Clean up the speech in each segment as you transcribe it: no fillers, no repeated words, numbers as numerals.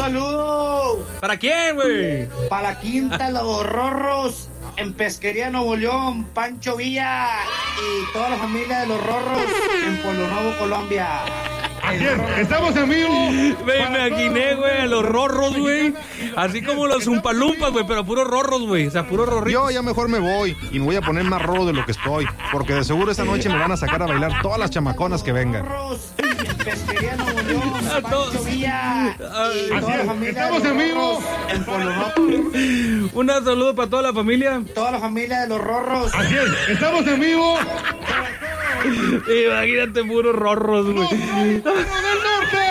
saludo. ¿Para quién, güey? Para la Quinta Los Rorros, en Pesquería Nuevo León, Pancho Villa y toda la familia de Los Rorros en Pueblo Nuevo, Colombia. Así es, estamos en vivo. Me imaginé, güey, a los rorros, güey. Así como los zumpalumpas, güey, pero puros rorros, güey. O sea, puros rorritos. Yo ya mejor me voy y me voy a poner más rorro de lo que estoy, porque de seguro esta noche me van a sacar a bailar todas las chamaconas que vengan. Pesquería Nuevo León, Pancho Villa y toda la familia. Estamos en vivo. En Pueblo Nuevo. Un saludo para toda la familia. Toda la familia de Los Rorros. Así es, estamos en vivo. Imagínate, puros rorros, güey. ¡Del norte!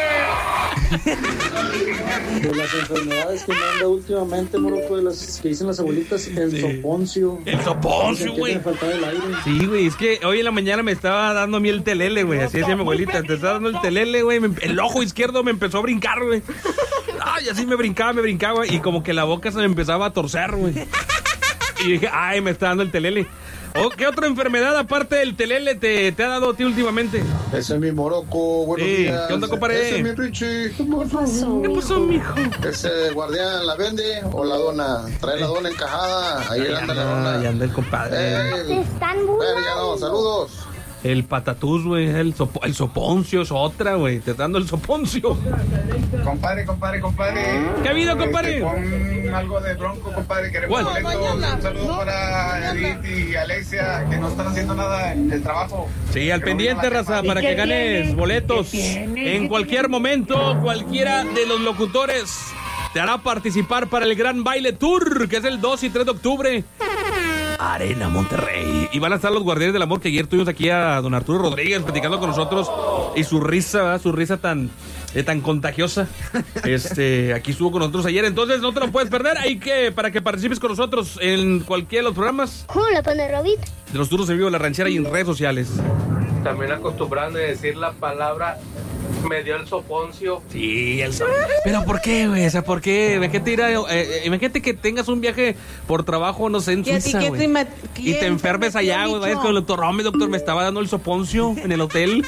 De las enfermedades que me han dado últimamente, Morocco, de las que dicen las abuelitas, el soponcio. El soponcio, güey. Me faltaba el aire. Sí, güey, es que hoy en la mañana me estaba dando a mí el telele, güey. Así decía mi abuelita, te estaba dando el telele, güey. El ojo izquierdo me empezó a brincar, güey. Ay, así me brincaba. Y como que la boca se me empezaba a torcer, güey. Y dije, ay, me está dando el telele. ¿Qué otra enfermedad aparte del telele te ha dado a ti últimamente? Ese es mi Morocco, buenos días. ¿Qué onda, compadre? Ese es mi Richie. ¿Qué pasó, mijo? Ese guardián la vende o la dona. Trae la dona encajada. Ahí anda la dona. Ahí anda el compadre. Están burros. Ya no, saludos. El patatús, güey, el soponcio es otra, güey. Te está dando el soponcio. Compadre. ¿Qué ha habido, compadre? Pon algo de Bronco, compadre. Queremos boletos. Un saludo para Edith y Alexia, que no están haciendo nada en el trabajo. Sí, al pendiente, raza, para que ganes boletos. En cualquier momento, cualquiera de los locutores te hará participar para el Gran Baile Tour, que es el 2 y 3 de octubre. Arena Monterrey. Y van a estar los Guardianes del Amor, que ayer tuvimos aquí a don Arturo Rodríguez platicando con nosotros. Y su risa, ¿verdad? Su risa tan contagiosa. Aquí estuvo con nosotros ayer. Entonces no te lo puedes perder. Hay que, para que participes con nosotros en cualquiera de los programas. ¿Cómo la pone Robit? De los turnos en vivo de La Ranchera y en redes sociales. También acostumbrando a decir la palabra me dio el soponcio. Sí, el soponcio. ¿Pero por qué, güey? O sea, ¿por qué? Imagínate que tengas un viaje por trabajo, no sé, en Suiza, güey. Y te enfermes allá, güey. Vayas con el doctor. Hombre, doctor, me estaba dando el soponcio en el hotel.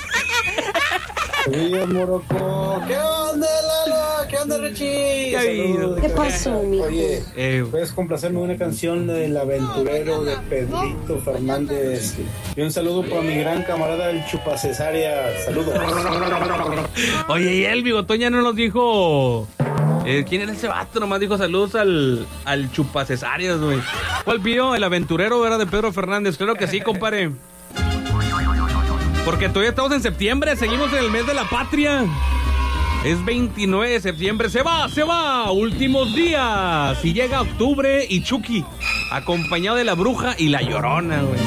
Oye, Morocco. ¿Qué onda, Lalo? ¿Qué onda, Richie? ¿Qué pasó, mijo? Oye, ¿puedes complacerme una canción del aventurero de Pedrito Fernández? Y un saludo para mi gran camarada el Chupacesárea. Saludos. Oye, y el bigotón ya no nos dijo... ¿quién era ese vato? Nomás dijo saludos al Chupacesarias, güey. ¿Cuál pidió? El aventurero, ¿verdad? De Pedro Fernández. Claro que sí, compadre. Porque todavía estamos en septiembre, seguimos en el mes de la patria. Es 29 de septiembre, se va, últimos días. Y llega octubre y Chucky, acompañado de la Bruja y la Llorona, güey.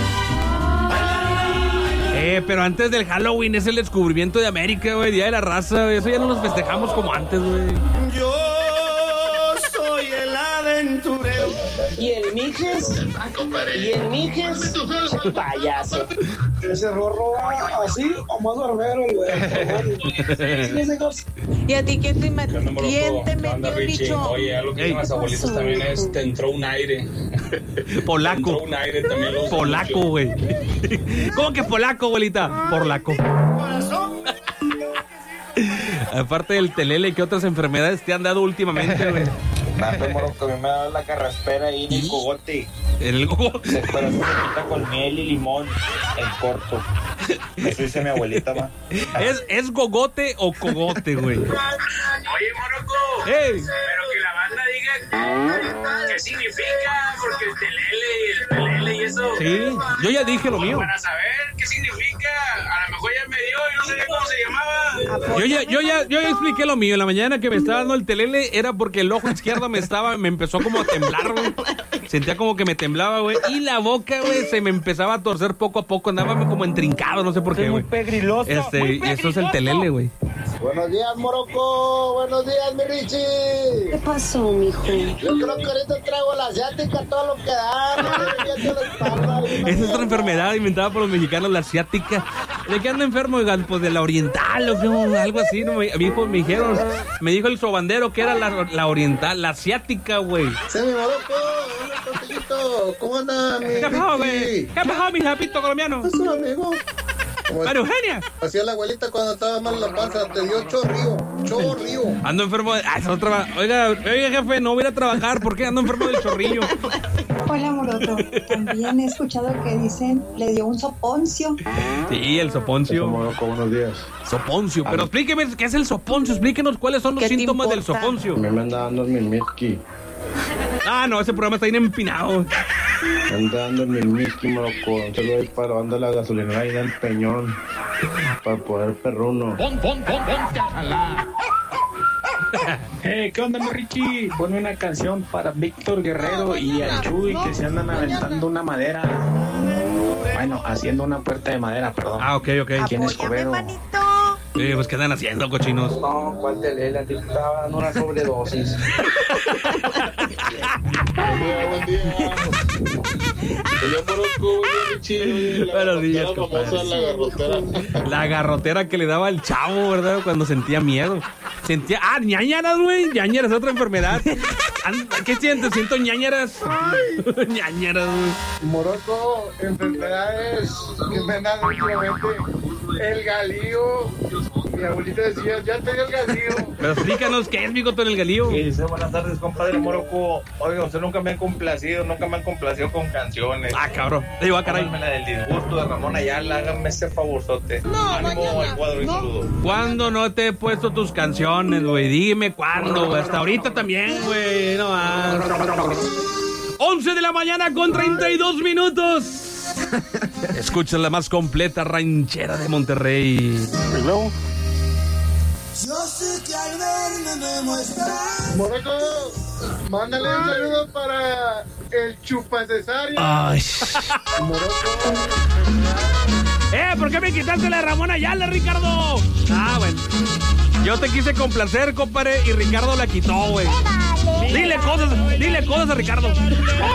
Pero antes del Halloween es el descubrimiento de América, güey, Día de la Raza, güey. Eso ya no nos festejamos como antes, güey. Yo soy el aventurero. ¿Y el Mijes? ¿Y el Mijes? Payaso. Ese rorro así o más barbero, güey. ¿Y a ti quién te metió el bicho? Oye, algo que dicen las abuelitas también es, te entró un aire. Polaco. Te entró un aire también. Polaco, güey. ¿Cómo que polaco, abuelita? Porlaco. Aparte del telele, ¿qué otras enfermedades te han dado últimamente, güey? Mato, Morocco, a mí me ha dado la carraspera ahí en el cogote. ¿En el cogote? Pero se quita con miel y limón en corto. Eso dice mi abuelita, ma. ¿Es gogote o cogote, güey? Oye, Morocco. ¡Ey! Pero que la banda diga qué significa, porque el telele y eso. Sí, yo ya dije lo mío. Para saber qué significa, a lo mejor ya me dio y no sabía cómo se llamaba. Yo ya expliqué lo mío. En la mañana que me estaba dando el telele era porque el ojo izquierdo me empezó como a temblar, güey. Sentía como que me temblaba, güey. Y la boca, güey, se me empezaba a torcer poco a poco. Andaba como entrincado, no sé por qué, güey. Muy pegriloso. Y eso es el telele, güey. Buenos días, Morocco. Buenos días, mi Richie. ¿Qué pasó, mijo? Yo creo que ahorita traigo la asiática, todo lo que da. Esa es otra enfermedad inventada por los mexicanos, la asiática. ¿De qué anda enfermo, oigan? Pues de la oriental o algo así, ¿no? Me dijo el sobandero que era la oriental, la asiática, güey. Sí, mi Morocco. Hola, Tortillito. ¿Cómo anda, mi ¿Qué pasó, güey? ¿Qué pasó, mi japito colombiano? ¿Qué pasó, amigo? María Eugenia. Hacía la abuelita cuando estaba mal la panza, te dio chorrío. Ando enfermo de... Oiga, jefe, no voy a ir a trabajar. ¿Por qué ando enfermo del chorrillo? Hola, Moroto. También he escuchado que dicen, le dio un soponcio. Sí, el soponcio. Buenos días. Soponcio. Pero explíqueme qué es el soponcio. Explíquenos cuáles son los síntomas del soponcio. Me anda dando el Milmiski. Ah, no, ese programa está bien empinado. Me anda dando el Milmiski, Moroco. Se lo doy para andar la gasolinera ahí en el Peñón. Para poder perruno. ¿Qué onda, mi Richie? Ponme una canción para Víctor Guerrero y al Chuy que se andan aventando una madera. Bueno, haciendo una puerta de madera, perdón. Ah, ok. ¿Quién es Escobedo? Pues ¿qué andan haciendo, cochinos? No, ¿cuál te lee? Te estaba dando una sobredosis. Buen día. Buenos días, famosa la garrotera. La garrotera que le daba al chavo, ¿verdad? Cuando sentía miedo. Ñañaras, güey. Ñañaras es otra enfermedad. ¿Qué sientes? Siento ñañaras. Ñañaras, güey. Moroco, enfermedades que me dan últimamente. El galío. Mi abuelita decía, ya te dio el galío. Pero explícanos qué es, mijo, el galío. Sí, dice, buenas tardes, compadre Moroco. Oiga, usted nunca me han complacido con canciones. Ah, cabrón. Te digo, caray. Pónganme la del disgusto de Ramón Ayala, háganme ese favorzote. Ánimo al cuadro y saludo. ¿Cuándo no te he puesto tus canciones, güey? Dime cuándo, güey. Hasta ahorita también, güey. No más. 11 de la mañana con 32 minutos. Escucha la más completa ranchera de Monterrey. Hello. Yo sé que al verme me muestras. Moroco, mándale un saludo para el chupacesario. Ay. Moroco. ¿Por qué me quitaste la de Ramón Ayala, Ricardo? Ah, bueno. Yo te quise complacer, compadre, y Ricardo la quitó, güey. Dile cosas a Ricardo.